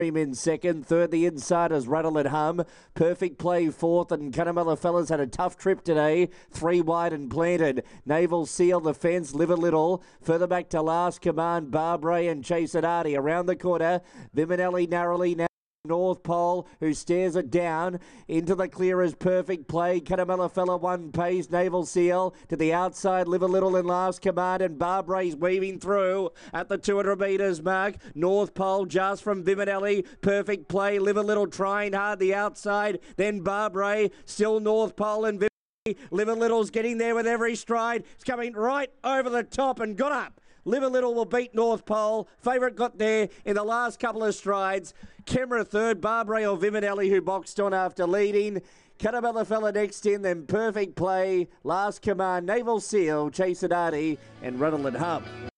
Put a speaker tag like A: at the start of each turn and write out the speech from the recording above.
A: In second, third the Insiders, Rattle and Hum. Perfect Play fourth, and Cunnamulla Fellas had a tough trip today. 3 wide and planted. Naval Seal the fence, Live a Little. Further back to Last Command, Barbara and Chase It Artie. Around the corner, Viminelli narrowly now. North Pole, who stares it down into the clear as Perfect Play. Cunnamulla Fella one pace. Naval Seal to the outside. Live a Little in Last Command, and Barbara's weaving through at the 200 metres mark. North Pole just from Viminelli. Perfect Play. Live a Little trying hard the outside. Then Barbara, still North Pole and Viminelli. Live a Little's getting there with every stride. It's coming right over the top and got up. Live a Little will beat North Pole. Favourite got there in the last couple of strides. Kemra third, Barbara or Viminelli who boxed on after leading. Cunnamulla Fella next in, then Perfect Play, Last Command, Naval Seal, Chase It Artie and Rattle and Hum.